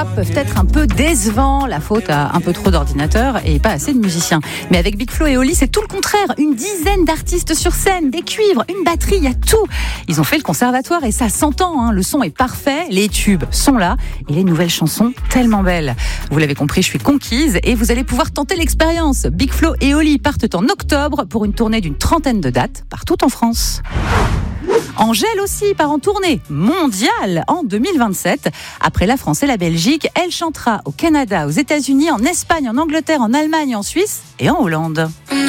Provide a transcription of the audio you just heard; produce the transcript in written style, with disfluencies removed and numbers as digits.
peuvent être un peu décevants, la faute à un peu trop d'ordinateurs et pas assez de musiciens. Mais avec Big Flo et Oli, c'est tout le contraire. Une dizaine d'artistes sur scène, des cuivres, une batterie, il y a tout. Ils ont fait le conservatoire et ça s'entend, hein. Le son est parfait, les tubes sont là et les nouvelles chansons tellement belles. Vous l'avez compris, je suis conquise et vous allez pouvoir tenter l'expérience. Big Flo et Oli partent en octobre pour une tournée d'une trentaine de dates partout en France. Angèle aussi part en tournée mondiale en 2027. Après la France et la Belgique, elle chantera au Canada, aux États-Unis, en Espagne, en Angleterre, en Allemagne, en Suisse et en Hollande.